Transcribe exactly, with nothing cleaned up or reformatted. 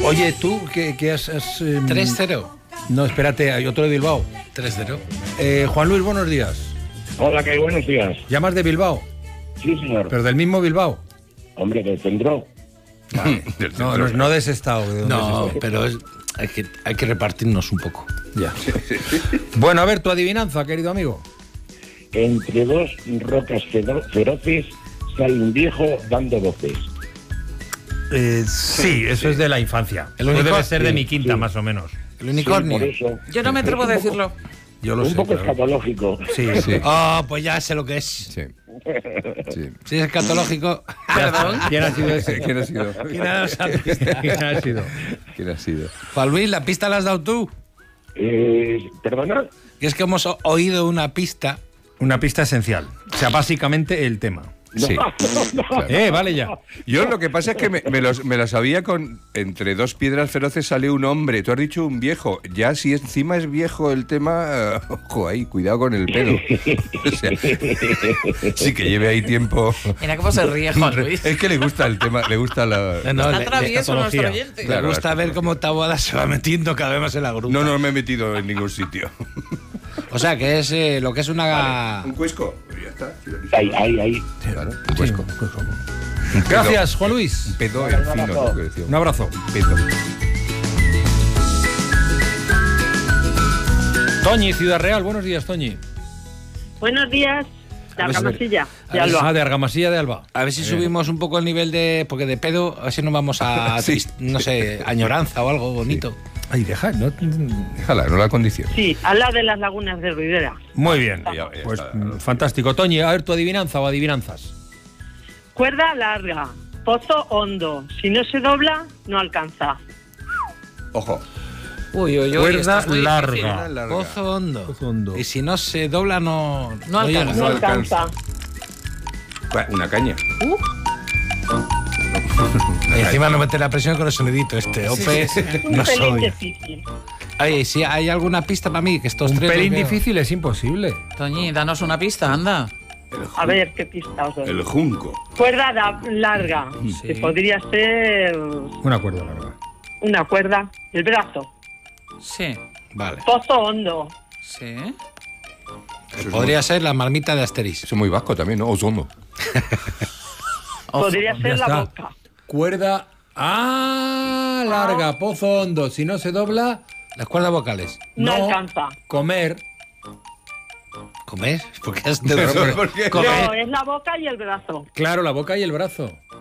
Oye, tú, ¿qué, qué has...? has eh, tres cero. No, espérate, hay otro de Bilbao. tres cero. Eh, Juan Luis, buenos días. Hola, ¿qué hay? Buenos días. ¿Llamas de Bilbao? Sí, señor. ¿Pero del mismo Bilbao? Hombre, del centro. Vale. No, no, no de ese estado. ¿De dónde No, es ese? pero es, hay, que, hay que repartirnos un poco. Ya. Bueno, a ver, tu adivinanza, querido amigo. Entre dos rocas fero- feroces sale un viejo dando voces. Eh, sí, eso es de la infancia. El Eso único- debe ser de sí, mi quinta, sí. más o menos. El unicornio. Sí, por eso. Yo no me atrevo a decirlo. Yo lo Un sé. poco claro. escatológico. Sí, Sí. Ah, pues ya sé lo que es. Sí. Sí. Si es escatológico. Perdón. ¿Quién ha sido ese? ¿Quién ha sido? ¿Quién ha dado esa pista? ¿Quién ha sido? ¿Quién ha sido? Juan Luis, la pista la has dado tú. Eh, ¿Perdona? Y es que hemos o- oído una pista. Una pista esencial. O sea, básicamente el tema. Sí. Claro. Eh, vale ya. Yo lo que pasa es que me, me, los- me la sabía con entre dos piedras feroces sale un hombre. Tú has dicho un viejo. Ya si encima es viejo el tema, eh, ojo ahí, cuidado con el pelo. O sea, sí que lleve ahí tiempo. Mira cómo se ríe Juan Luis. Es que le gusta el tema, le gusta la... No, no, Está le- travieso la nuestro escatología. oyente. Claro. Me gusta ver cómo Taboada se va metiendo cada vez más en la grupa. No, no me he metido en ningún sitio. O sea, que es eh, lo que es una... ¿Un cuesco? Pues ya está. Ahí, ahí, ahí. Claro, un cuesco. Un pedo. Gracias, Juan Luis. Un pedo en fino, ¿no? Que decía. Un abrazo. Un pedo. Toñi, Ciudad Real. Buenos días, Toñi. Buenos días, de A ver si- Argamasilla, de a ver si- Alba. Ah, de Argamasilla de Alba. A ver si subimos un poco el nivel de... Porque de pedo, a ver si nos vamos a... Sí. trist- No sé, añoranza o algo bonito. Ay, deja, no. Déjala, no la condición. Sí, al lado de las lagunas de Ruidera. Muy bien. Ya, ya Pues está. mm, fantástico. Toñi, a ver tu adivinanza o adivinanzas. Cuerda larga, pozo hondo. Si no se dobla, no alcanza. Ojo. Uy, uy, uy. Cuerda esta es muy difícil. larga. Pozo hondo. Pozo hondo. Y si no se dobla, no... No alcanza. No No alcanza. Va, una caña. Y encima no mete la presión con el sonidito este. Ope, Un no pelín soy. difícil. Oye, si hay alguna pista para mí, que estos Un tres... pelín los veo. difícil es imposible. Toñi, danos una pista, anda. A ver, qué pista os doy. El junco. Cuerda da- larga, Sí. que podría ser Una cuerda larga. una cuerda. El brazo. Sí, Vale. Pozo hondo. sí. Eso es Podría ser la marmita de Asterix. Eso es muy vasco también, ¿no? Osondo. Podría Ya ser la está. boca. Cuerda. Ah, larga, pozo hondo. Si no se dobla, Las cuerdas vocales. No, No. alcanza. comer. ¿Comer? ¿Por qué has de ¿Por qué? No, es la boca y el brazo. Claro, la boca y el brazo.